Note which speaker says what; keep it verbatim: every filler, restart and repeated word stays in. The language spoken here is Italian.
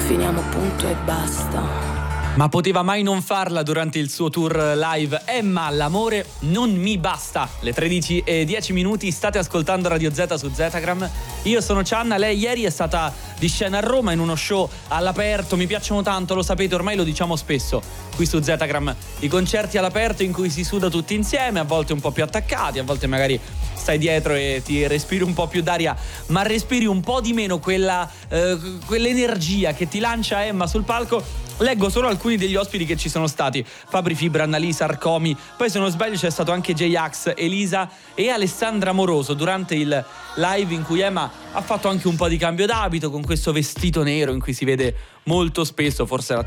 Speaker 1: finiamo punto e basta.
Speaker 2: Ma poteva mai non farla durante il suo tour live? Emma, l'amore non mi basta. Le tredici e dieci minuti, state ascoltando Radio Z su Zetagram. Io sono Cianna, lei ieri è stata di scena a Roma in uno show all'aperto. Mi piacciono tanto, lo sapete, ormai lo diciamo spesso qui su Zetagram. I concerti all'aperto in cui si suda tutti insieme, a volte un po' più attaccati, a volte magari stai dietro e ti respiri un po' più d'aria, ma respiri un po' di meno quella eh, quell'energia che ti lancia Emma sul palco. Leggo solo alcuni degli ospiti che ci sono stati: Fabri Fibra, Annalisa, Arcomi, poi se non sbaglio c'è stato anche J-Ax, Elisa e Alessandra Moroso durante il live in cui Emma ha fatto anche un po' di cambio d'abito con questo vestito nero in cui si vede molto spesso, forse la